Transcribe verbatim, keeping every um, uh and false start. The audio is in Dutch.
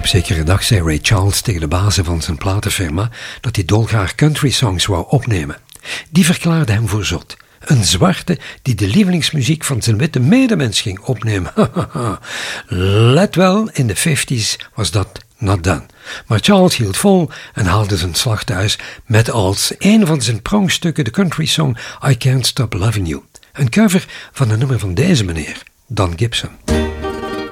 zekere dag zei Ray Charles tegen de bazen van zijn platenfirma dat hij dolgraag country songs wou opnemen. Die verklaarde hem voor zot. Een zwarte die de lievelingsmuziek van zijn witte medemens ging opnemen. Let wel, in de vijftiger was dat not done. Maar Charles hield vol en haalde zijn slag thuis met als een van zijn pronkstukken de country song I Can't Stop Loving You. Een cover van een nummer van deze meneer, Don Gibson.